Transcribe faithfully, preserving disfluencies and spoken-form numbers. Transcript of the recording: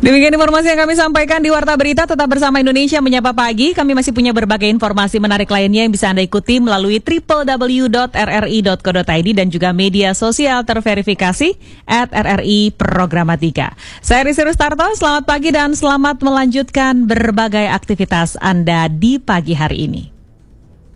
Demikian informasi yang kami sampaikan di Warta Berita. Tetap bersama Indonesia Menyapa Pagi. Kami masih punya berbagai informasi menarik lainnya yang bisa Anda ikuti melalui w w w dot r r i dot co dot i d dan juga media sosial terverifikasi at r r i Programatika. Saya Risi Rustarto, selamat pagi dan selamat melanjutkan berbagai aktivitas Anda di pagi hari ini.